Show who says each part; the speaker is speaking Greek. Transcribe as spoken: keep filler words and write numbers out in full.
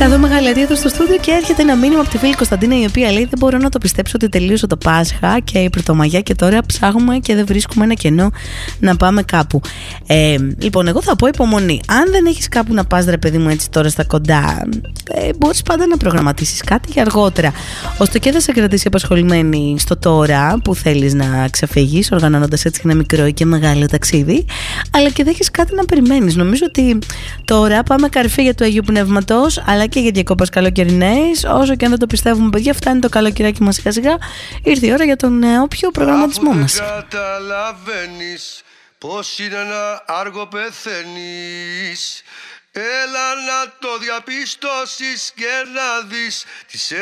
Speaker 1: Κάθομαι γαλατία εδώ στο στούντιο και έρχεται ένα μήνυμα από τη φίλη Κωνσταντίνα, η οποία λέει: δεν μπορώ να το πιστέψω ότι τελείωσε το Πάσχα και η Πρωτομαγιά και τώρα ψάχνουμε και δεν βρίσκουμε ένα κενό να πάμε κάπου. Ε, λοιπόν, εγώ θα πω υπομονή. Αν δεν έχεις κάπου να πας, ρε παιδί μου, έτσι τώρα στα κοντά, ε, μπορείς πάντα να προγραμματίσεις κάτι για αργότερα. Ώστε και θα σε κρατήσει απασχολημένη στο τώρα που θέλεις να ξεφύγεις, οργανώνοντας έτσι ένα μικρό και μεγάλο ταξίδι, αλλά και δεν έχεις κάτι να περιμένεις. Νομίζω ότι τώρα πάμε καρφί για του Αγίου Πνεύματος, αλλά και για διακόπες καλοκαιρινές. Όσο και αν δεν το πιστεύουμε, παιδιά, φτάνει το καλοκαιράκι μας σιγά σιγά. Ήρθε η ώρα για τον ε, όποιο προγραμματισμό
Speaker 2: Αφού
Speaker 1: μας.
Speaker 2: δεν καταλαβαίνεις πως είναι ένα άργο πεθαίνεις, έλα να το διαπιστώσεις και να δεις τις